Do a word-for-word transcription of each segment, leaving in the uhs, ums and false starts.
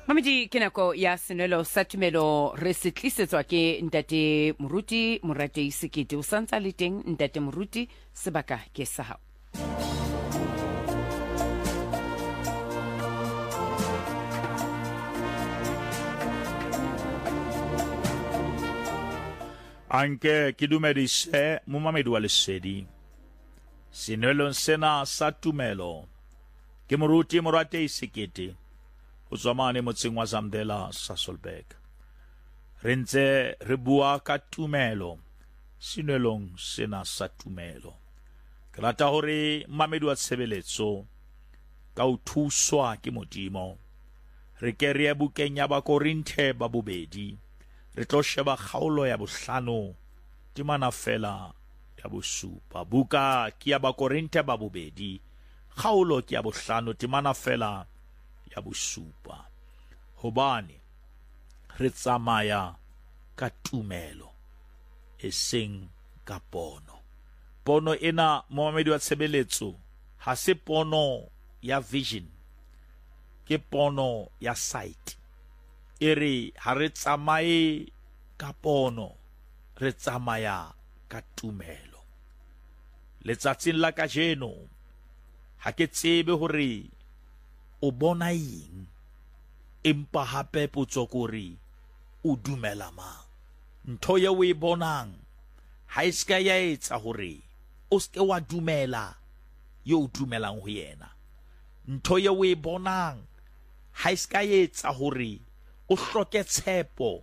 Mamedi ke nako ya senelo sa tumelo re se tlisetswa ke ntate Moruti Moratei Sekete o santsa le teng ntate Moruti sebaka ke sa hao. Anke ke dumedise momamedi wa lesedi senelong sena sa tumelo ke Moruti Moratei Sekete o tswamane motseng wa Zamdela Sasolburg. Re ntse re bua ka tumelo senelong sena sa tumelo. Ke rata hore mamedi wa tshebeletso ka o thuswa ke Modimo re ke re bukeng ya ba Korinthe ba bobedi re tlo sheba kgaolo ya bohlano timana fela ya bosupa. Buka ke ya ba Korinthe ba bobedi kgaolo ke ya bohlano timana fela ya bosupa. Hobane re tsamaya ka tumelo e seng ka pono. Pono ena momamedi wa tshebeletso ha se pono ya vision, ke pono ya sight. Ere ha re tsamaye ka pono, re tsamaya ka tumelo. Letsatsing la kajeno ha ke tsebe hore o bona eng, empa hape potso kore o dumela mang. Ntho ye o e bonang ha e ska ya etsa hore o ske wa dumela yo o dumelang ho yena. Ntho ye o e bonang ha e ska etsa hore o hloke tshepo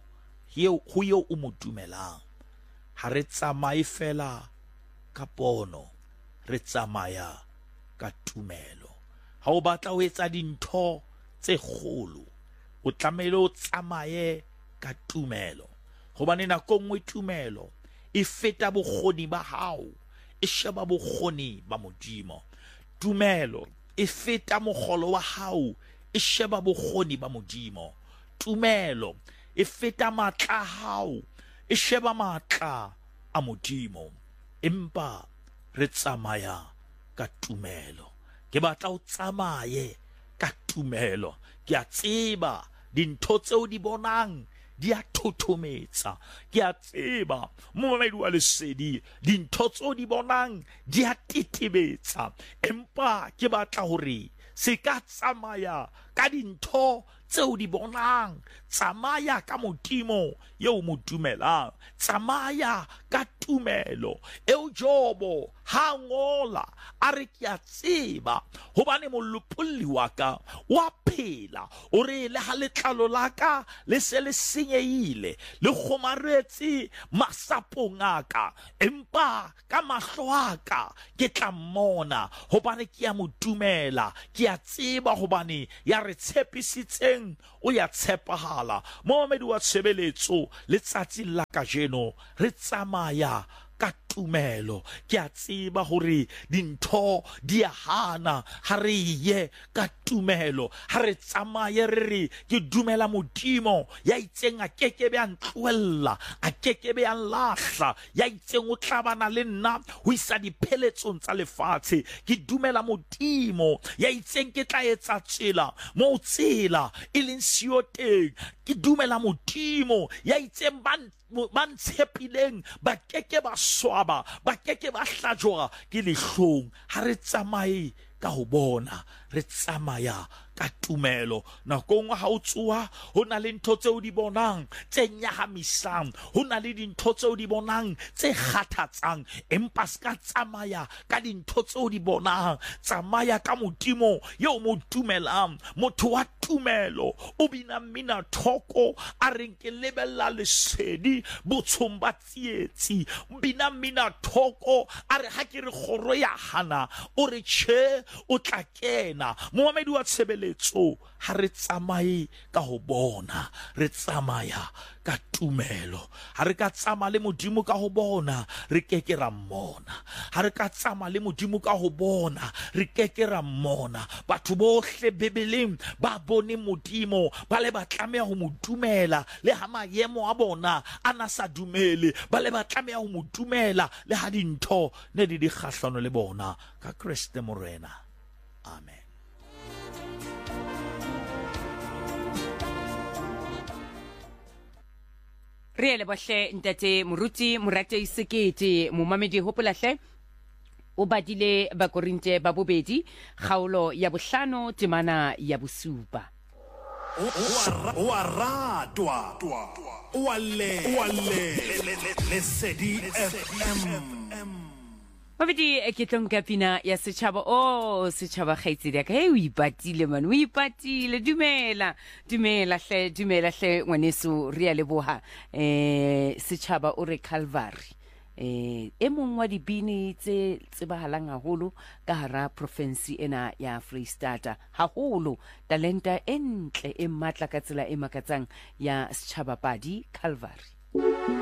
ho yo o mo dumelang. Ha re tsamaye fela ka pono, re tsamaya ka tumelo. Ha o batla ho etsa dintho tse kgolo, o tlamehile o tsamaye ka tumelo. Hobane nako nngwe tumelo e feta bokgoni ba hao, e sheba bokgoni ba Modimo. Tumelo e feta mogolo wa hao, e sheba bokgoni ba Modimo. Tumelo e feta matla hao, e sheba matla a Modimo. Empa re tsamaya ka tumelo. Ke batla o tsamaye ka tumelo. Ke a tseba dintho tseo di bonang di a thothometsa. Ke a tseba momamedi wa lesedi dintho tseo di bonang di a titibetsa. Empa ke batla hore se ka tsamaya ka dintho tseo di bonang. Tsamaya ka Modimo yeo mo dumelang. Tsamaya ka tumelo eo Jobo ha ngola a re ke a tseba hobane molopolli wa ka wa phela. O re le ha letlalo la ka le se le senyehile, le kgomaretse masapong a ka, empa ka mahlo a ka ke tla mmona hobane ke a mo dumela. Ke a tseba hobane ya re tshepisitseng o ya tshepahala. Momamedi wa tshebeletso letsatsi la kajeno re tsamaya ka tumelo. Ke a tseba hore dintho di a hana ha re ye ka tumelo. Ha re tsamaye re re ke dumela Modimo ya itseng a kekebe a ntloella, a kekebe a nlahla, ya itseng o tlabana le nna ho isa dipheletsong tsa lefatshe. Ke dumela Modimo ya itseng ke tla etsa tsela mo tsela e leng siyo teng. Ke dumela Modimo ya itseng ban ba ntshepileng ba keke ba swaba, ba keke ba hlajwa ke lehlong. Ha re tsamaye ka ho bona, re tsamaya ka tumelo. Nakong ha o tsoha ho na le ntho tseo di bonang tse nyahamisang, ho na le dintho tseo di bonang tse kgathatsang, empa ska tsamaya ka dintho tseo di bonang. Tsamaya ka Modimo yo mo dumelang. Motho wa tumelo o bina mina thoko a reng ke lebella lesedi botshong ba tsietsi. Bina mina thoko a re ha ke re kgoro ya hana o re tjhe o tla kena. Momamedi wa tshebeletso ha re tsamaye ka ho bona, re tsamaya ka tumelo. Ha re ka tsamaya le Modimo ka ho bona, re keke ra mmona. Ha re ka tsamaya le Modimo ka ho bona, re keke ra mmona. Batho bohle Bebeleng ba bone Modimo ba le ba tlameha ho mo dumela le ha maemo a bona a na sa dumele, ba le ba tlameha ho mo dumela le ha dintho ne di di kgahlano le bona. Ka Kriste Morena. Amen. re le bohle ntate moruti morate Sekete momamedi hopolahle o badile ba Korinte ba bobedi kgaolo ya bohlano temana ya bosupa wa ratwa wa le wa le Lesedi F M. Mabedi ke tlonka pina ya setšhaba o setšhaba kgaitsedi ya ka he o ipatile man o ipatile dumela dumela hle dumela hle ngwaneso re a leboha eh setšhaba o re Calvary eh e mong wa dibini tse tsebahalang haholo ka hara province ena ya Freestata haholo talenta entle e matla ka tsela e makatsang ya setšhaba padi Calvary.